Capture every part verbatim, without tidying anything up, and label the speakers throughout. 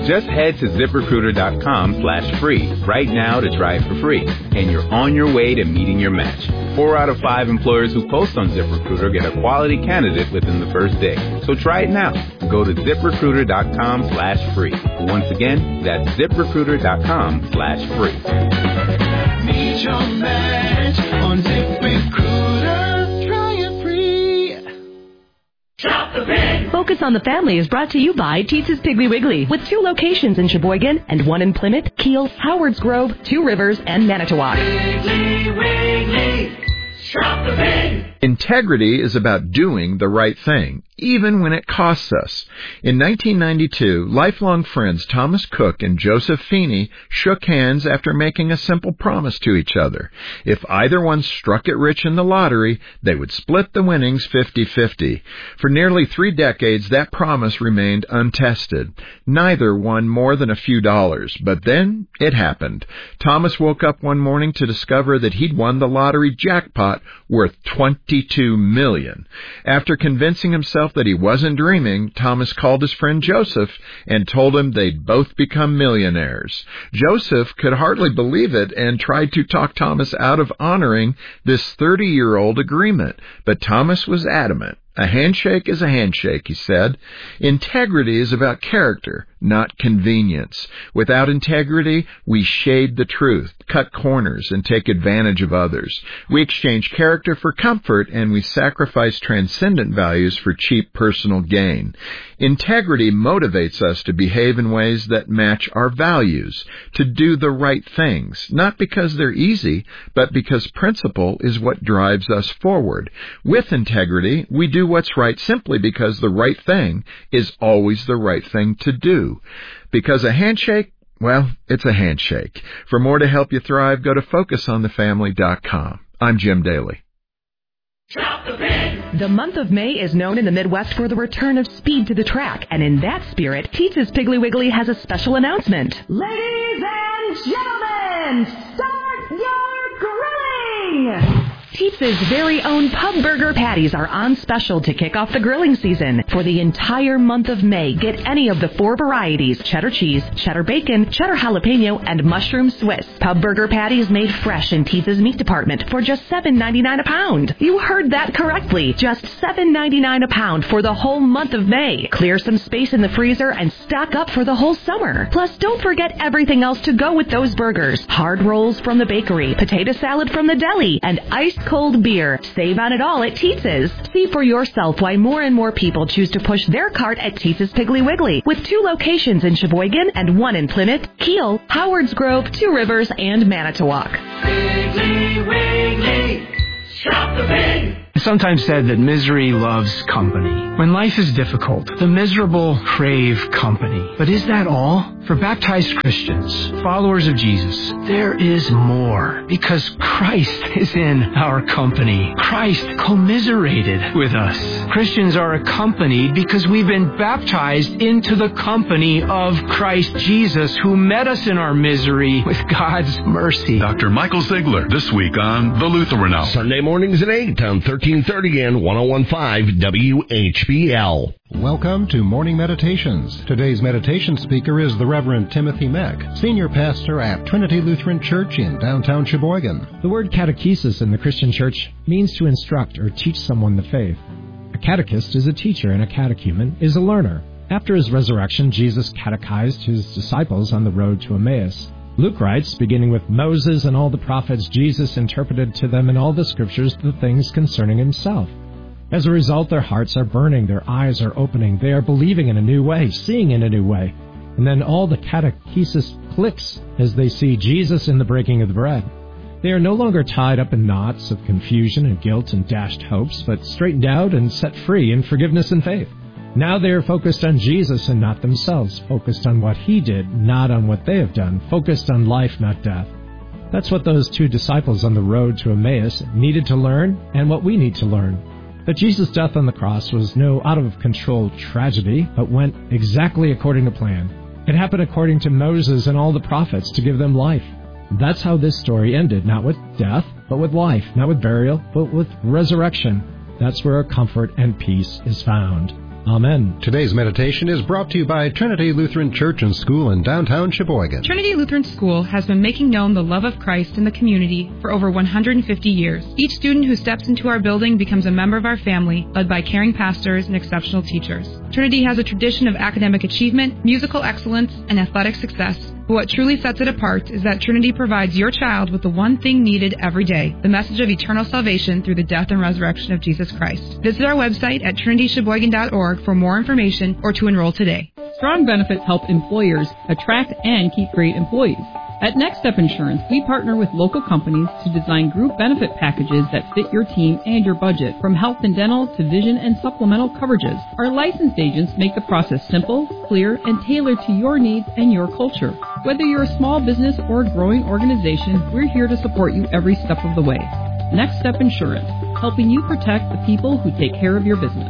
Speaker 1: Just head to ZipRecruiter.com slash free right now to try it for free, and you're on your way to meeting your match. Four out of five employers who post on ZipRecruiter get a quality candidate within the first day. So try it now. Go to ZipRecruiter.com slash free. Once again, that's ZipRecruiter.com slash free.
Speaker 2: Meet your match on ZipRecruiter. Try it free.
Speaker 3: Shop the Pig.
Speaker 4: Focus on the Family is brought to you by Teetz's Piggly Wiggly, with two locations in Sheboygan and one in Plymouth, Kiel, Howards Grove, Two Rivers, and Manitowoc.
Speaker 3: Piggly Wiggly. Shop the Pig.
Speaker 5: Integrity is about doing the right thing, even when it costs us. In nineteen ninety-two, lifelong friends Thomas Cook and Joseph Feeney shook hands after making a simple promise to each other. If either one struck it rich in the lottery, they would split the winnings fifty-fifty. For nearly three decades, that promise remained untested. Neither won more than a few dollars, but then it happened. Thomas woke up one morning to discover that he'd won the lottery jackpot worth twenty-two million dollars. After convincing himself that he wasn't dreaming, Thomas called his friend Joseph and told him they'd both become millionaires. Joseph could hardly believe it and tried to talk Thomas out of honoring this thirty-year-old agreement, but Thomas was adamant. A handshake is a handshake, he said. Integrity is about character, not convenience. Without integrity, we shade the truth, cut corners, and take advantage of others. We exchange character for comfort, and we sacrifice transcendent values for cheap personal gain. Integrity motivates us to behave in ways that match our values, to do the right things, not because they're easy, but because principle is what drives us forward. With integrity, we do what's right simply because the right thing is always the right thing to do. Because a handshake, well, it's a handshake. For more to help you thrive, go to focus on the family dot com. I'm Jim Daly.
Speaker 3: Shop the Pig.
Speaker 4: The month of May is known in the Midwest for the return of speed to the track, and in that spirit, Teetz's Piggly Wiggly has a special announcement. Ladies and gentlemen, start your grilling! Teetz's very own pub burger patties are on special to kick off the grilling season. For the entire month of May, get any of the four varieties: cheddar cheese, cheddar bacon, cheddar jalapeno, and mushroom Swiss. Pub burger patties made fresh in Teetz's meat department for just seven ninety-nine a pound. You heard that correctly. Just seven ninety-nine a pound for the whole month of May. Clear some space in the freezer and stock up for the whole summer. Plus, don't forget everything else to go with those burgers. Hard rolls from the bakery, potato salad from the deli, and iced cold beer. Save on it all at Teetz's. See for yourself why more and more people choose to push their cart at Teetz's Piggly Wiggly, with two locations in Sheboygan and one in Plymouth, Kiel, Howards Grove, Two Rivers, and Manitowoc.
Speaker 3: Piggly Wiggly. Shop the Pig.
Speaker 6: It's sometimes said that misery loves company. When life is difficult, the miserable crave company. But is that all? For baptized Christians, followers of Jesus, there is more, because Christ is in our company. Christ commiserated with us. Christians are accompanied because we've been baptized into the company of Christ Jesus, who met us in our misery with God's mercy.
Speaker 7: Doctor Michael Ziegler, this week on The Lutheran Hour.
Speaker 8: Sunday mornings at eight on thirteen thirty and one oh one point five W H B L.
Speaker 9: Welcome to Morning Meditations. Today's meditation speaker is the Reverend Timothy Meck, Senior Pastor at Trinity Lutheran Church in downtown Sheboygan.
Speaker 10: The word catechesis in the Christian church means to instruct or teach someone the faith. A catechist is a teacher and a catechumen is a learner. After his resurrection, Jesus catechized his disciples on the road to Emmaus. Luke writes, beginning with Moses and all the prophets, Jesus interpreted to them in all the scriptures the things concerning himself. As a result, their hearts are burning, their eyes are opening, they are believing in a new way, seeing in a new way. And then all the catechesis clicks as they see Jesus in the breaking of the bread. They are no longer tied up in knots of confusion and guilt and dashed hopes, but straightened out and set free in forgiveness and faith. Now they are focused on Jesus and not themselves, focused on what he did, not on what they have done, focused on life, not death. That's what those two disciples on the road to Emmaus needed to learn, and what we need to learn. That Jesus' death on the cross was no out-of-control tragedy, but went exactly according to plan. It happened according to Moses and all the prophets to give them life. That's how this story ended, not with death, but with life, not with burial, but with resurrection. That's where our comfort and peace is found. Amen.
Speaker 9: Today's meditation is brought to you by Trinity Lutheran Church and School in downtown Sheboygan.
Speaker 11: Trinity Lutheran School has been making known the love of Christ in the community for over one hundred fifty years. Each student who steps into our building becomes a member of our family, led by caring pastors and exceptional teachers. Trinity has a tradition of academic achievement, musical excellence, and athletic success. But what truly sets it apart is that Trinity provides your child with the one thing needed every day, the message of eternal salvation through the death and resurrection of Jesus Christ. Visit our website at trinity sheboygan dot org for more information or to enroll today.
Speaker 12: Strong benefits help employers attract and keep great employees. At Next Step Insurance, we partner with local companies to design group benefit packages that fit your team and your budget, from health and dental to vision and supplemental coverages. Our licensed agents make the process simple, clear, and tailored to your needs and your culture. Whether you're a small business or a growing organization, we're here to support you every step of the way. Next Step Insurance, helping you protect the people who take care of your business.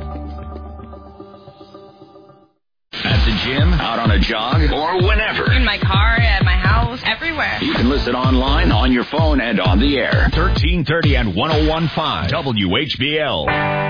Speaker 13: At the gym, out on a jog, or whenever.
Speaker 14: In my car, at my house, everywhere.
Speaker 13: You can listen online, on your phone, and on the air. thirteen thirty and ten fifteen W H B L.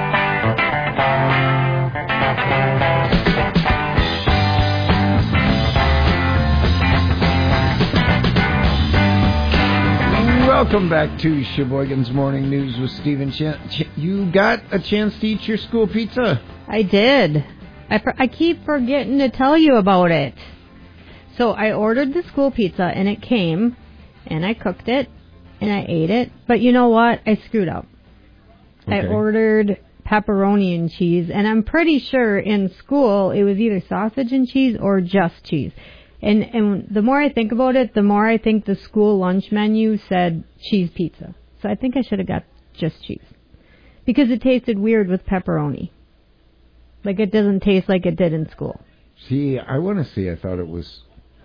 Speaker 5: Welcome back to Sheboygan's Morning News with Stephen Ch- Ch- You got a chance to eat your school pizza?
Speaker 15: I did. I, for, I keep forgetting to tell you about it. So I ordered the school pizza, and it came, and I cooked it, and I ate it. But you know what? I screwed up. Okay. I ordered pepperoni and cheese, and I'm pretty sure in school it was either sausage and cheese or just cheese. And and the more I think about it, the more I think the school lunch menu said cheese pizza. So I think I should have got just cheese. Because it tasted weird with pepperoni. Like, it doesn't taste like it did in school.
Speaker 5: See, I want to say I thought it was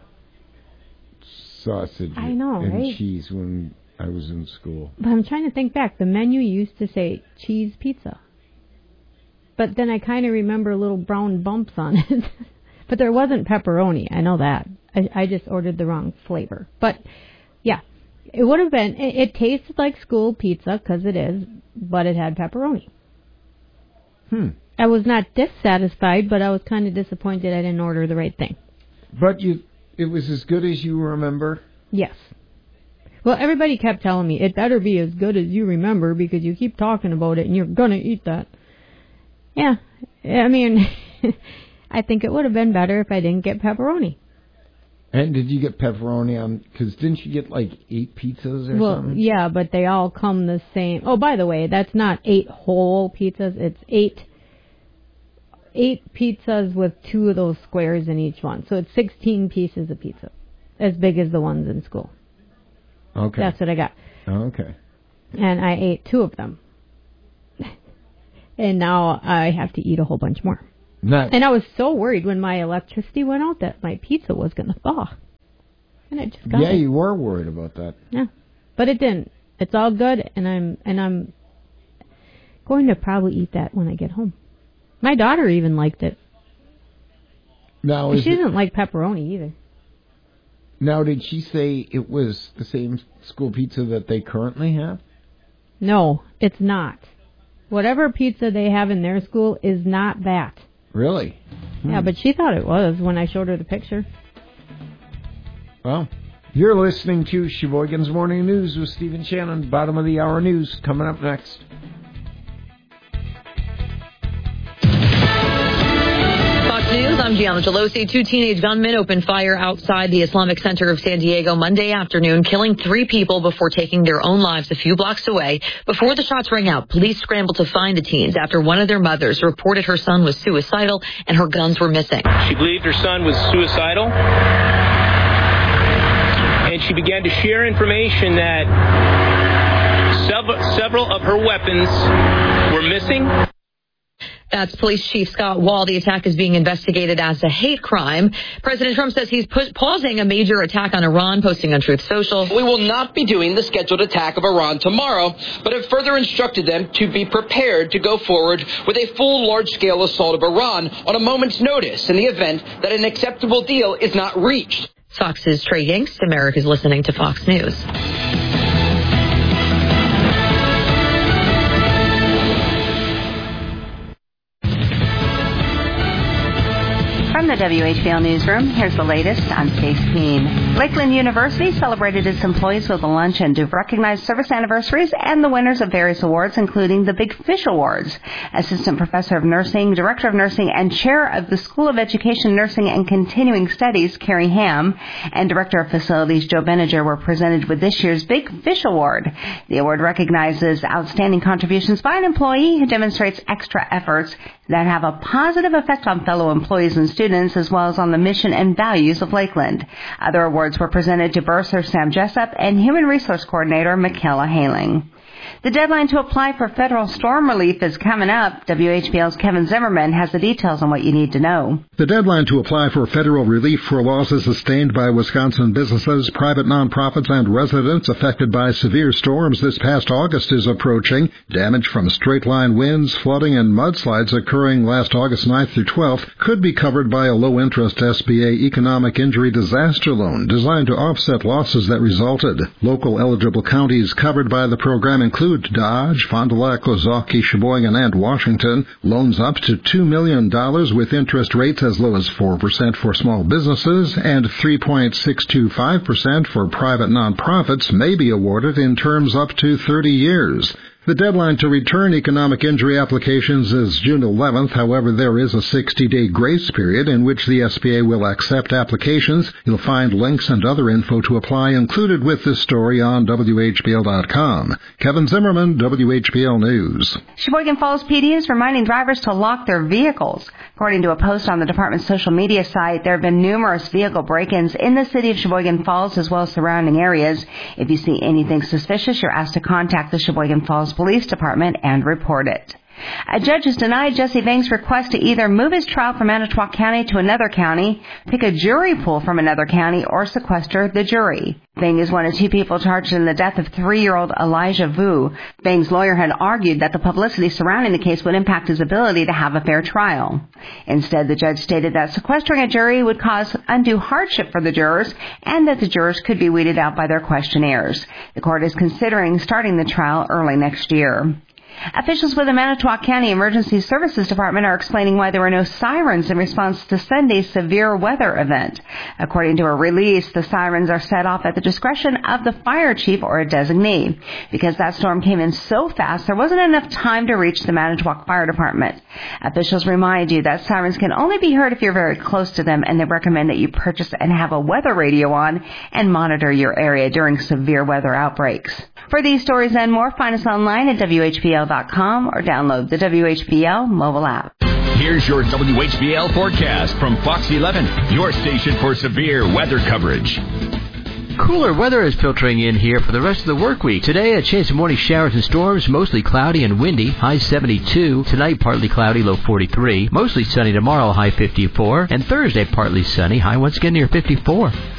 Speaker 5: sausage
Speaker 15: I know,
Speaker 5: and
Speaker 15: right?
Speaker 5: cheese when I was in school.
Speaker 15: But I'm trying to think back. The menu used to say cheese pizza. But then I kind of remember little brown bumps on it. But there wasn't pepperoni. I know that. I, I just ordered the wrong flavor. But, yeah, it would have been, it, it tasted like school pizza, because it is, but it had pepperoni.
Speaker 5: Hmm.
Speaker 15: I was not dissatisfied, but I was kind of disappointed I didn't order the right thing.
Speaker 5: But you, it was as good as you remember?
Speaker 15: Yes. Well, everybody kept telling me, it better be as good as you remember, because you keep talking about it, and you're going to eat that. Yeah. I mean, I think it would have been better if I didn't get pepperoni.
Speaker 5: And did you get pepperoni on, because didn't you get like eight pizzas or
Speaker 15: well,
Speaker 5: something?
Speaker 15: Well, yeah, but they all come the same. Oh, by the way, that's not eight whole pizzas. It's eight eight pizzas with two of those squares in each one. So it's sixteen pieces of pizza, as big as the ones in school.
Speaker 5: Okay.
Speaker 15: That's what I got.
Speaker 5: Okay.
Speaker 15: And I ate two of them. And now I have to eat a whole bunch more.
Speaker 5: Not,
Speaker 15: and I was so worried when my electricity went out that my pizza was going to thaw. And it just got
Speaker 5: Yeah,
Speaker 15: it.
Speaker 5: you were worried about that.
Speaker 15: Yeah. But it didn't. It's all good, and I'm and I'm going to probably eat that when I get home. My daughter even liked it.
Speaker 5: Now, is
Speaker 15: she
Speaker 5: it,
Speaker 15: doesn't like pepperoni either.
Speaker 5: Now, did she say it was the same school pizza that they currently have?
Speaker 15: No, it's not. Whatever pizza they have in their school is not that.
Speaker 5: Really? Hmm.
Speaker 15: Yeah, but she thought it was when I showed her the picture.
Speaker 5: Well, you're listening to Sheboygan's Morning News with Stephen Shannon. Bottom of the hour news coming up next.
Speaker 16: News. I'm Gianna Gelosi. Two teenage gunmen opened fire outside the Islamic Center of San Diego Monday afternoon, killing three people before taking their own lives a few blocks away. Before the shots rang out, police scrambled to find the teens after one of their mothers reported her son was suicidal and her guns were missing.
Speaker 17: She believed her son was suicidal, and she began to share information that several, several of her weapons were missing.
Speaker 16: That's Police Chief Scott Wall. The attack is being investigated as a hate crime. President Trump says he's pu- pausing a major attack on Iran, posting on Truth Social.
Speaker 18: We will not be doing the scheduled attack of Iran tomorrow, but have further instructed them to be prepared to go forward with a full large-scale assault of Iran on a moment's notice in the event that an acceptable deal is not reached.
Speaker 16: Fox's Trey Yingst. America's listening to Fox News.
Speaker 19: From the W H B L Newsroom, here's the latest. I'm Stace Keene. Lakeland University celebrated its employees with a luncheon to recognize service anniversaries and the winners of various awards, including the Big Fish Awards. Assistant Professor of Nursing, Director of Nursing, and Chair of the School of Education, Nursing, and Continuing Studies, Carrie Ham, and Director of Facilities, Joe Benninger, were presented with this year's Big Fish Award. The award recognizes outstanding contributions by an employee who demonstrates extra efforts that have a positive effect on fellow employees and students, as well as on the mission and values of Lakeland. Other awards were presented to Bursar Sam Jessup and Human Resource Coordinator Michaela Haling. The deadline to apply for federal storm relief is coming up. W H B L's Kevin Zimmerman has the details on what you need to know.
Speaker 9: The deadline to apply for federal relief for losses sustained by Wisconsin businesses, private nonprofits, and residents affected by severe storms this past August is approaching. Damage from straight-line winds, flooding, and mudslides occurring last August ninth through twelfth could be covered by a low-interest S B A Economic Injury Disaster Loan designed to offset losses that resulted. Local eligible counties covered by the program include Dodge, Fond du Lac, Ozaukee, Sheboygan, and Washington. Loans up to two million dollars with interest rates as low as four percent for small businesses and three point six two five percent for private nonprofits may be awarded in terms up to thirty years. The deadline to return economic injury applications is June eleventh. However, there is a sixty-day grace period in which the S B A will accept applications. You'll find links and other info to apply included with this story on W H B L dot com. Kevin Zimmerman, W H B L News.
Speaker 19: Sheboygan Falls P D is reminding drivers to lock their vehicles. According to a post on the department's social media site, there have been numerous vehicle break-ins in the city of Sheboygan Falls as well as surrounding areas. If you see anything suspicious, you're asked to contact the Sheboygan Falls Police Department and report it. A judge has denied Jesse Vang's request to either move his trial from Manitowoc County to another county, pick a jury pool from another county, or sequester the jury. Vang is one of two people charged in the death of three-year-old Elijah Vu. Vang's lawyer had argued that the publicity surrounding the case would impact his ability to have a fair trial. Instead, the judge stated that sequestering a jury would cause undue hardship for the jurors and that the jurors could be weeded out by their questionnaires. The court is considering starting the trial early next year. Officials with the Manitowoc County Emergency Services Department are explaining why there were no sirens in response to Sunday's severe weather event. According to a release, the sirens are set off at the discretion of the fire chief or a designee. Because that storm came in so fast, there wasn't enough time to reach the Manitowoc Fire Department. Officials remind you that sirens can only be heard if you're very close to them, and they recommend that you purchase and have a weather radio on and monitor your area during severe weather outbreaks. For these stories and more, find us online at W H B L dot com or download the W H B L mobile app.
Speaker 13: Here's your W H B L forecast from Fox eleven, your station for severe weather coverage.
Speaker 20: Cooler weather is filtering in here for the rest of the work week. Today, a chance of morning showers and storms, mostly cloudy and windy, high seventy-two. Tonight, partly cloudy, low forty-three. Mostly sunny tomorrow, high fifty-four. And Thursday, partly sunny, high once again near fifty-four.